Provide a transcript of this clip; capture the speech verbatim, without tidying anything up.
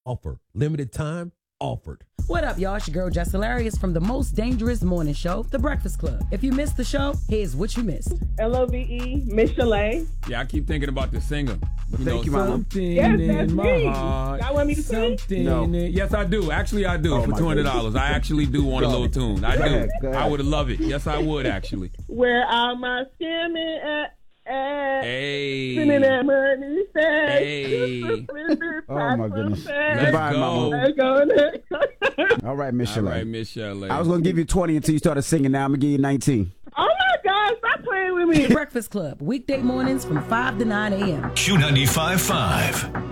offer. Limited time offered. What up, y'all? It's your girl, Jess Hilarious from the most dangerous morning show, The Breakfast Club. If you missed the show, here's what you missed. L O V E, Miss Chalet. Yeah, I keep thinking about the singer. You Thank know, you, Mama. something Yes, in that's my me. heart. Y'all want me to sing? Something No. in- Yes, I do. Actually, I do. Oh, for my two hundred dollars. I actually do want a Go little ahead. tune. I Go do. ahead, go ahead. I would love it. Yes, I would, actually. Where are my scamming at? at Hey. Spending that money fast. Hey. Oh, my goodness. Let's Goodbye, go. Mama. Let's go next. All right, Miss All Chalet. right, Miss Chalet. I was going to give you twenty until you started singing. Now I'm going to give you nineteen. Oh my God, stop playing with me. The Breakfast Club, weekday mornings from five to nine a.m. Q ninety-five point five.